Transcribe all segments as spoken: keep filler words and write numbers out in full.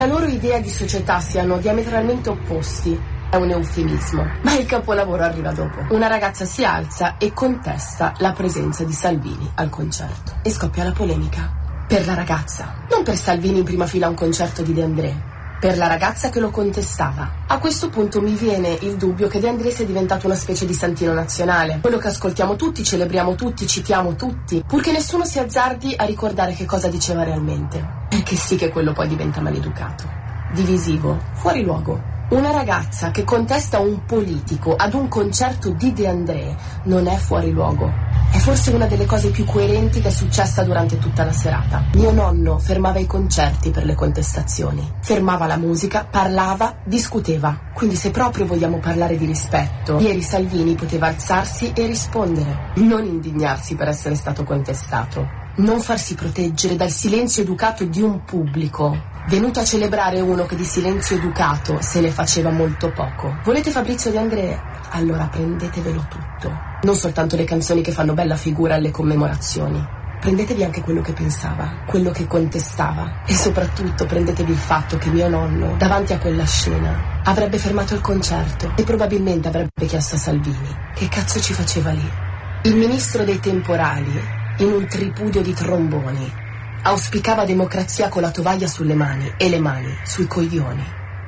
la loro idea di società siano diametralmente opposti è un eufemismo, ma il capolavoro arriva dopo. Una ragazza si alza e contesta la presenza di Salvini al concerto e scoppia la polemica. Per la ragazza, non per Salvini in prima fila a un concerto di De André, per la ragazza che lo contestava. A questo punto mi viene il dubbio che De André sia diventato una specie di santino nazionale, quello che ascoltiamo tutti, celebriamo tutti, citiamo tutti, purché nessuno si azzardi a ricordare che cosa diceva realmente. Perché sì che quello poi diventa maleducato, divisivo, fuori luogo. Una ragazza che contesta un politico ad un concerto di De André non è fuori luogo. È forse una delle cose più coerenti che è successa durante tutta la serata. Mio nonno fermava i concerti per le contestazioni. Fermava la musica, parlava, discuteva. Quindi se proprio vogliamo parlare di rispetto, ieri Salvini poteva alzarsi e rispondere. Non indignarsi per essere stato contestato. Non farsi proteggere dal silenzio educato di un pubblico venuto a celebrare uno che di silenzio educato se ne faceva molto poco. Volete Fabrizio De André? Allora prendetevelo tutto. Non soltanto le canzoni che fanno bella figura alle commemorazioni. Prendetevi anche quello che pensava, quello che contestava. E soprattutto prendetevi il fatto che mio nonno, davanti a quella scena, avrebbe fermato il concerto e probabilmente avrebbe chiesto a Salvini che cazzo ci faceva lì. Il ministro dei temporali, in un tripudio di tromboni, auspicava democrazia con la tovaglia sulle mani e le mani sui coglioni.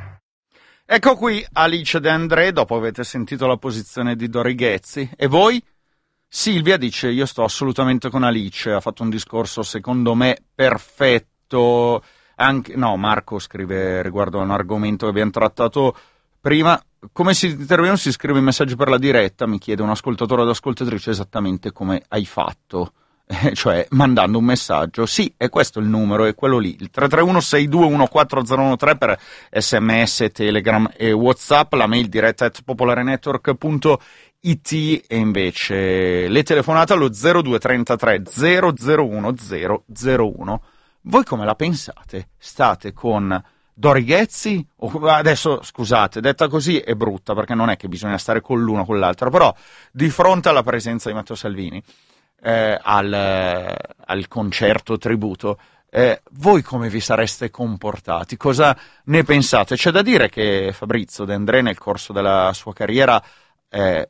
Ecco qui Alice De André, dopo avete sentito la posizione di Dori Ghezzi. E voi? Silvia dice, io sto assolutamente con Alice, ha fatto un discorso secondo me perfetto. Anche, no, Marco scrive riguardo a un argomento che abbiamo trattato prima. Come si interviene? Si scrive in messaggi per la diretta, mi chiede un ascoltatore o ascoltatrice esattamente come hai fatto. Cioè mandando un messaggio. Sì, è questo il numero, è quello lì, il tre tre uno sei due uno quattro zero uno tre per sms, telegram e whatsapp, la mail diretta at popolarenetwork punto it e invece le telefonate allo zero due trentatré zero zero uno zero zero uno. Voi come la pensate? State con Dori Ghezzi? O, adesso scusate, detta così è brutta perché non è che bisogna stare con l'uno o con l'altro, però di fronte alla presenza di Matteo Salvini Eh, al, eh, al concerto tributo, eh, voi come vi sareste comportati? Cosa ne pensate? C'è da dire che Fabrizio De André nel corso della sua carriera, eh,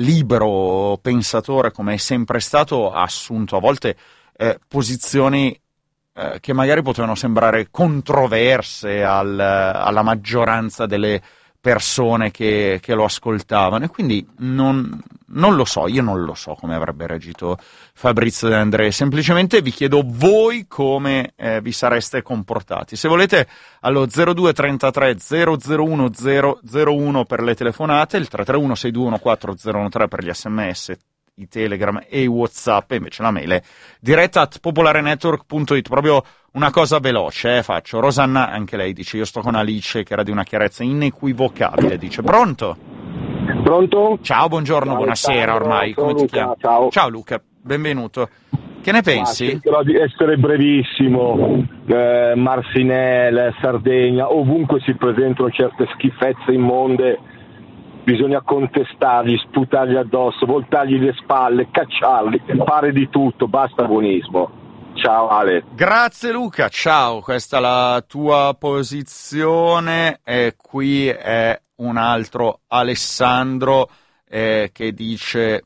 libero pensatore come è sempre stato, ha assunto a volte eh, posizioni eh, che magari potevano sembrare controverse al, alla maggioranza delle persone che, che lo ascoltavano, e quindi non, non lo so, io non lo so come avrebbe reagito Fabrizio De André. Semplicemente vi chiedo voi come eh, vi sareste comportati. Se volete allo zero due trentatré zero zero uno zero zero uno per le telefonate, il tre tre uno sei due uno quattro zero uno tre per gli sms, i telegram e i whatsapp, e invece la mail è diretta at popolarenetwork punto it. Proprio una cosa veloce, eh, faccio. Rosanna, anche lei dice, io sto con Alice, che era di una chiarezza inequivocabile, dice. Pronto? Pronto? Ciao, buongiorno, ciao, buonasera ciao, ormai, come Luca, ti chiami? Ciao. Ciao Luca, benvenuto. Che ne pensi? Ah, cercherò di essere brevissimo. Eh, Marcinelle, Sardegna, ovunque si presentano certe schifezze immonde, bisogna contestarli, sputargli addosso, voltargli le spalle, cacciarli, fare di tutto, basta buonismo. Ciao Ale. Grazie Luca, ciao, questa è la tua posizione, e qui è un altro Alessandro eh, che dice,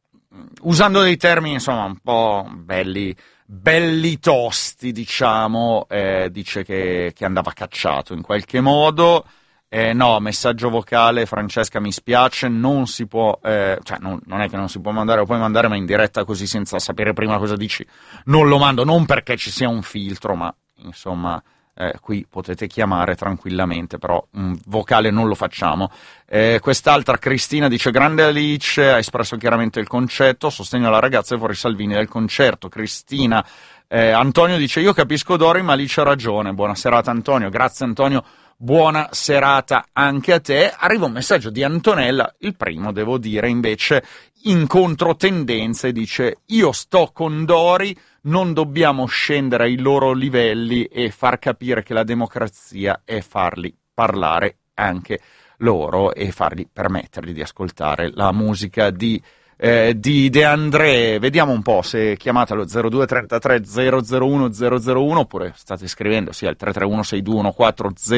usando dei termini insomma un po' belli, belli tosti diciamo, eh, dice che, che andava cacciato in qualche modo. Eh, no, messaggio vocale, Francesca, mi spiace, non si può, eh, cioè non, non è che non si può mandare, lo puoi mandare, ma in diretta così senza sapere prima cosa dici, non lo mando, non perché ci sia un filtro, ma insomma, eh, qui potete chiamare tranquillamente, però un vocale non lo facciamo. Eh, quest'altra Cristina dice, grande Alice, ha espresso chiaramente il concetto, sostegno alla ragazza e fuori Salvini del concerto. Cristina, eh, Antonio dice, io capisco Dori, ma Alice ha ragione. Buona serata Antonio, grazie Antonio. Buona serata anche a te. Arriva un messaggio di Antonella, il primo devo dire invece in controtendenza, e dice, io sto con Dori, non dobbiamo scendere ai loro livelli e far capire che la democrazia è farli parlare anche loro e fargli permettergli di ascoltare la musica di eh, di De André. Vediamo un po' se chiamate allo zero due trentatré zero zero uno zero zero uno oppure state scrivendo sì al tre tre uno sei due uno quattro zero